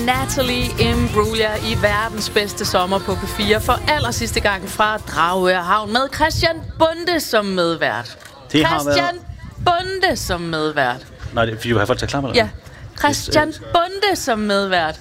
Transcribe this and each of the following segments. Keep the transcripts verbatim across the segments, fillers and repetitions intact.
Natalie Imbruglia i verdens bedste sommer på P fire for aller sidste gang fra Dragør Havn med Christian Bonde som medvært. Det har Christian været... Bonde som medvært. Nej, det er fordi, du har folk til at klappe, eller Ja, Christian Bonde som medvært.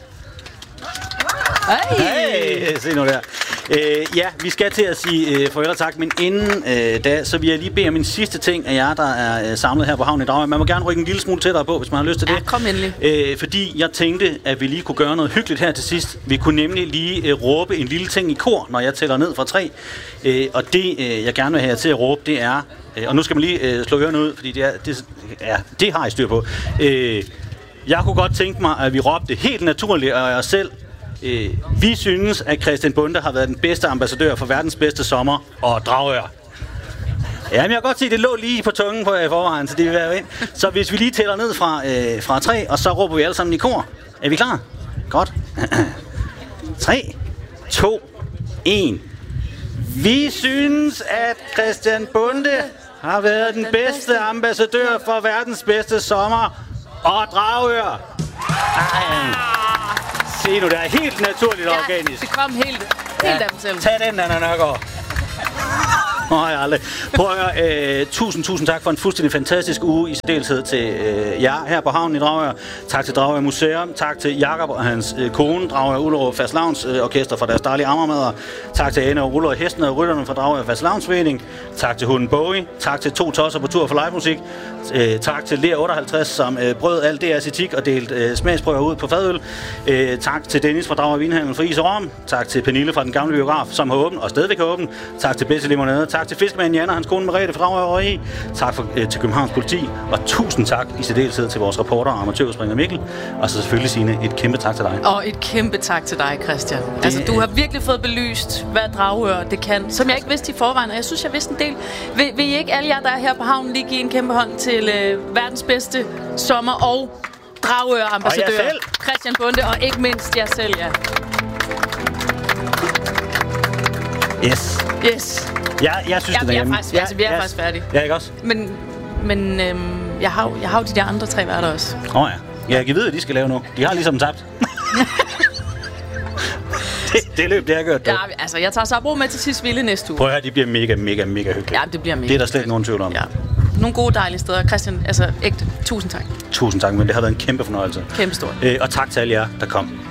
Hey. Hey, se nu der. Øh, ja, vi skal til at sige øh, farvel og tak, men inden øh, da, så vil jeg lige bede om en sidste ting af jer, der er øh, samlet her på Havn i Dragør. Man må gerne rykke en lille smule tættere på, hvis man har lyst til det. Ja, kom endelig. Øh, fordi jeg tænkte, at vi lige kunne gøre noget hyggeligt her til sidst. Vi kunne nemlig lige øh, råbe en lille ting i kor, når jeg tæller ned fra tre. Øh, og det, øh, jeg gerne vil have jer til at råbe, det er... Øh, og nu skal man lige øh, slå ørerne ud, fordi det, er, det, ja, det har I styr på. Øh, jeg kunne godt tænke mig, at vi råbte helt naturligt af os selv. Øh, vi synes, at Christian Bonde har været den bedste ambassadør for verdens bedste sommer og Dragør. Ja, men jeg kan godt se, at det lå lige på tungen på i forvejen, så det vil være ind. Så hvis vi lige tæller ned fra, øh, fra tre, og så råber vi alle sammen i kor. Er vi klar? Godt. tre, to, et. Vi synes, at Christian Bonde har været den bedste ambassadør for verdens bedste sommer og Dragør. Ej. Se nu, det er helt naturligt og Ja, organisk. det kom helt, helt Ja, af dem selv. tag den, Anna Nørgaard. Nej, aldrig. Prøv at høre, øh, tusind, tusind tak for en fuldstændig fantastisk uge, i særdeleshed til øh, jer her på Havnen i Dragør. Tak til Dragør Museum, tak til Jakob og hans øh, kone, Dragør Ullerup Fastelavns øh, Orkester for deres dejlige ammermadder. Tak til Anne og Ruller og Hesten og Rytterne fra Dragør Fastelavnsforening. Tak til Hunden Bowie. Tak til To Tosser på tur for livemusik. Øh, tak til Lea otteoghalvtreds, som øh, brød alt deres etik og delte øh, smagsprøver ud på fadøl. Øh, tak til Dennis fra Dragør Vinhandel for is og rom. Tak til Pernille fra den gamle biograf, som har åbent og stadigvæk har åbent. Tak til Bedste Limonade. Tak til Fiskemanden Jan og hans kone Merete fra Dragør i. Tak for, øh, til Københavns Politi. Og tusind tak i særdeleshed til vores reporter og amatørspringer Mikkel. Og så selvfølgelig, Signe, et kæmpe tak til dig. Og et kæmpe tak til dig, Christian. Det... Altså, du har virkelig fået belyst, hvad Dragør det kan, som jeg ikke vidste i forvejen, og jeg synes, jeg vidste en del. Vil, vil I ikke alle jer, der er her på havnen, lige give en kæmpe hånd til øh, verdens bedste sommer- og Dragør-ambassadør, Christian Bonde, og ikke mindst jer selv, ja. Yes. Yes. Ja, jeg synes, ja, det er vi er hjemme. faktisk, ja, altså, vi er ja, faktisk færdige. Ja, ikke også? Men, men øhm, jeg, har, jeg har jo de der andre tre værter også. Åh oh, ja. Jeg kan vide, hvad de skal lave nu. De har ligesom tabt. det, det løb, det har gjort. Ja, altså, jeg tager Sabro med til sidst vilde næste uge. Prøv at høre, de bliver mega, mega, mega hyggelige. Ja, det bliver mega. Det er der slet ikke nogen tvivl om. Ja. Nogle gode, dejlige steder. Christian, altså ægte, tusind tak. Tusind tak, men det har været en kæmpe fornøjelse. Kæmpe stort. Øh, og tak til alle jer, der kom.